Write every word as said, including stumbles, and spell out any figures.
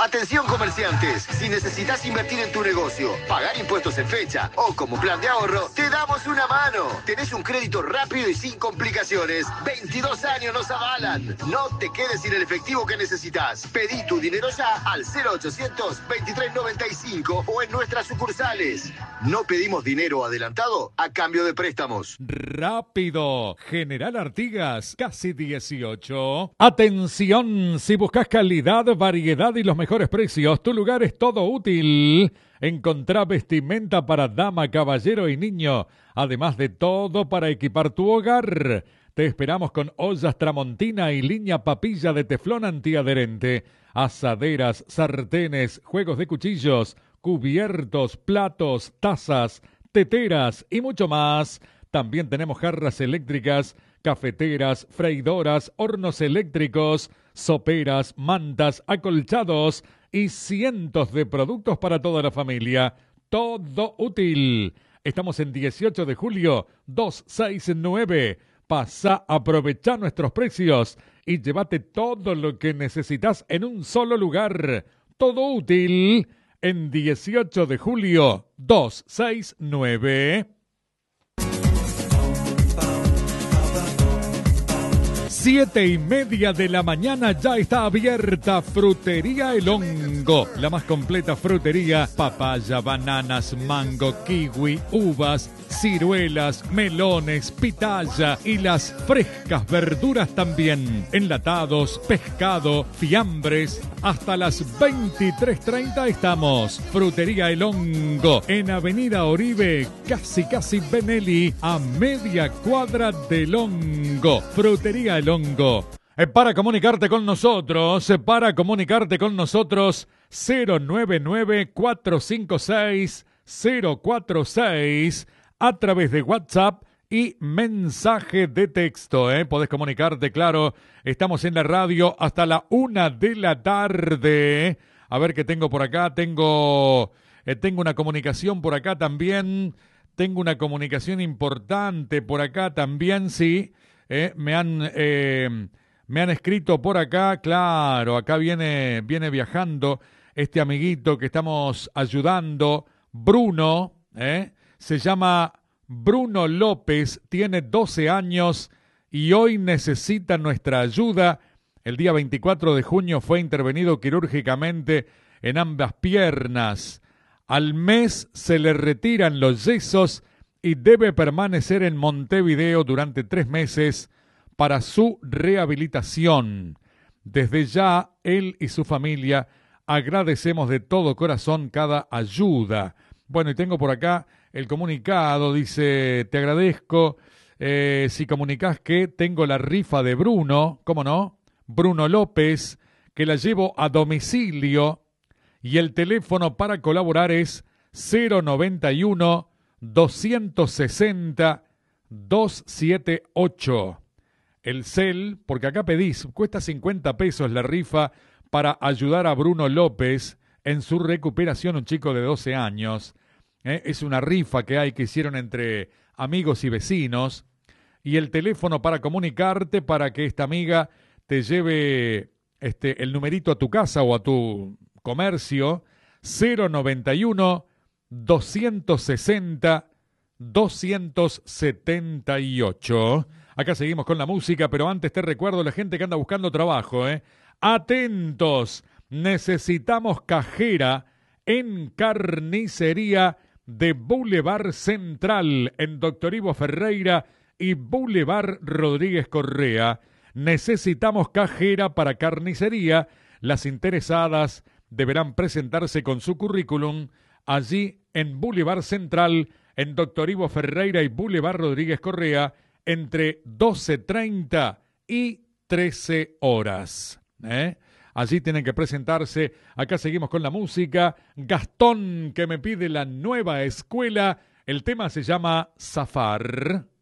Atención comerciantes, si necesitas invertir en tu negocio, pagar impuestos en fecha o como plan de ahorro, te damos una mano. Tenés un crédito rápido y sin complicaciones. veintidós años nos avalan. No te quedes sin el efectivo que necesitas. Pedí tu dinero ya al cero ochocientos, veintitrés noventa y cinco o en nuestras sucursales. No pedimos dinero adelantado a cambio de préstamos. Rápido. General Artigas, casi dieciocho. Atención, si buscas calidad, variedad y los mejores precios, tu lugar es Todo Útil. Encontrá vestimenta para dama, caballero y niño, además de todo para equipar tu hogar. Te esperamos con ollas Tramontina y línea papilla de teflón antiadherente, asaderas, sartenes, juegos de cuchillos, cubiertos, platos, tazas, teteras y mucho más. También tenemos jarras eléctricas, cafeteras, freidoras, hornos eléctricos, soperas, mantas, acolchados y cientos de productos para toda la familia. Todo Útil. Estamos en dieciocho de julio, doscientos sesenta y nueve. Pasá, aprovechá nuestros precios y llévate todo lo que necesitas en un solo lugar. Todo Útil en dieciocho de julio, doscientos sesenta y nueve. Siete y media de la mañana ya está abierta Frutería El Hongo, la más completa frutería: papaya, bananas, mango, kiwi, uvas, ciruelas, melones, pitaya y las frescas verduras también. Enlatados, pescado, fiambres. Hasta las veintitrés treinta estamos. Frutería El Hongo, en Avenida Oribe, casi casi Benelli, a media cuadra del Hongo. Frutería El Hongo. Eh, para comunicarte con nosotros, eh, para comunicarte con nosotros, cero nueve nueve, cuatro cinco seis, cero cuatro seis, a través de WhatsApp y mensaje de texto. ¿eh? Podés comunicarte, claro. Estamos en la radio hasta la una de la tarde. A ver qué tengo por acá. Tengo, eh, tengo una comunicación por acá también. Tengo una comunicación importante por acá también, sí. Eh, me han eh, me han escrito por acá, claro, acá viene, viene viajando este amiguito que estamos ayudando, Bruno, eh, se llama Bruno López, tiene doce años y hoy necesita nuestra ayuda. El día veinticuatro de junio fue intervenido quirúrgicamente en ambas piernas. Al mes se le retiran los yesos y debe permanecer en Montevideo durante tres meses para su rehabilitación. Desde ya, él y su familia agradecemos de todo corazón cada ayuda. Bueno, y tengo por acá el comunicado, dice: te agradezco eh, si comunicás que tengo la rifa de Bruno, ¿cómo no? Bruno López, que la llevo a domicilio, y el teléfono para colaborar es cero noventa y uno, doscientos sesenta, doscientos setenta y ocho. El cel, porque acá pedís, cuesta cincuenta pesos la rifa para ayudar a Bruno López en su recuperación, un chico de doce años. ¿eh? Es una rifa que hay que hicieron entre amigos y vecinos. Y el teléfono para comunicarte para que esta amiga te lleve este, el numerito a tu casa o a tu comercio, cero noventa y uno, doscientos sesenta, doscientos setenta y ocho. Acá seguimos con la música, pero antes te recuerdo la gente que anda buscando trabajo, ¿eh? Atentos, necesitamos cajera en carnicería de Boulevard Central, en Doctor Ivo Ferreira y Boulevard Rodríguez Correa. Necesitamos cajera para carnicería. Las interesadas deberán presentarse con su currículum allí en Boulevard Central, en Doctor Ivo Ferreira y Boulevard Rodríguez Correa, entre doce treinta y trece horas. ¿eh? Allí tienen que presentarse. Acá seguimos con la música. Gastón, que me pide la nueva escuela. El tema se llama Zafar.